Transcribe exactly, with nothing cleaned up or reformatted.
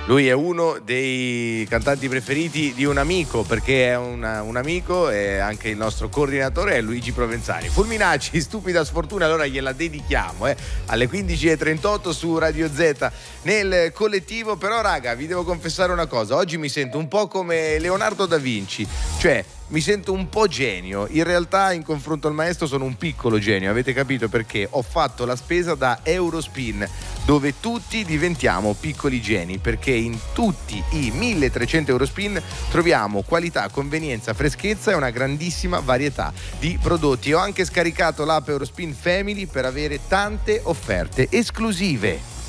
Lui è uno dei cantanti preferiti di un amico, perché è una, un amico e anche il nostro coordinatore è Luigi Provenzani. Fulminacci, stupida sfortuna, allora gliela dedichiamo eh, alle quindici e trentotto su Radio Z nel collettivo. Però raga, vi devo confessare una cosa, oggi mi sento un po' come Leonardo da Vinci, cioè mi sento un po' genio. In realtà in confronto al maestro sono un piccolo genio, avete capito perché? Ho fatto la spesa da Eurospin, dove tutti diventiamo piccoli geni, perché in tutti i milletrecento Eurospin troviamo qualità, convenienza, freschezza e una grandissima varietà di prodotti. Ho anche scaricato l'app Eurospin Family per avere tante offerte esclusive.